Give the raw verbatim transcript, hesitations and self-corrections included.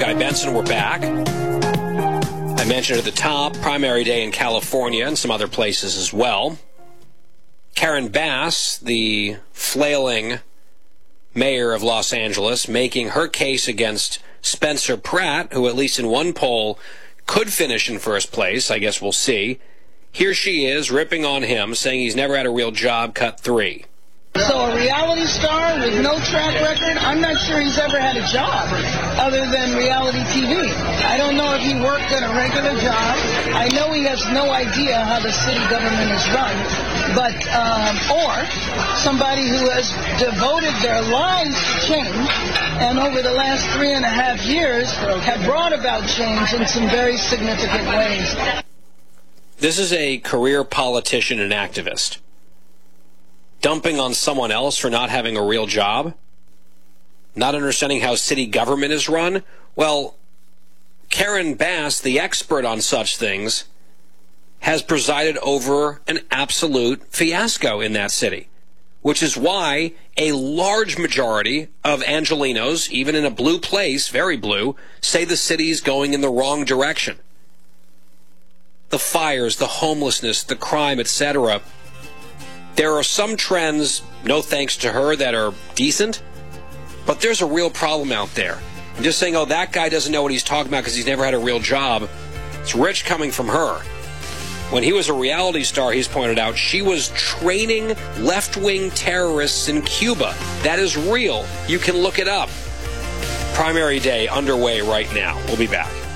Guy Benson. We're back. I mentioned at the top, primary day in California and some other places as well. Karen Bass, the flailing mayor of Los Angeles, making her case against Spencer Pratt, who at least in one poll could finish in first place. I guess we'll see. Here she is, ripping on him, saying he's never had a real job, cut three. So a reality star with no track record, I'm not sure he's ever had a job other than reality T V. I don't know if he worked at a regular job. I know he has no idea how the city government is run, but um, or somebody who has devoted their lives to change and over the last three and a half years have brought about change in some very significant ways. This is a career politician and activist. Dumping on someone else for not having a real job? Not understanding how city government is run? Well, Karen Bass, the expert on such things, has presided over an absolute fiasco in that city, which is why a large majority of Angelenos, even in a blue place, very blue, say the city's going in the wrong direction. The fires, the homelessness, the crime, et cetera. There are some trends, no thanks to her, that are decent, but there's a real problem out there. And just saying, oh, that guy doesn't know what he's talking about because he's never had a real job, it's rich coming from her. When he was a reality star, he's pointed out, she was training left-wing terrorists in Cuba. That is real. You can look it up. Primary day underway right now. We'll be back.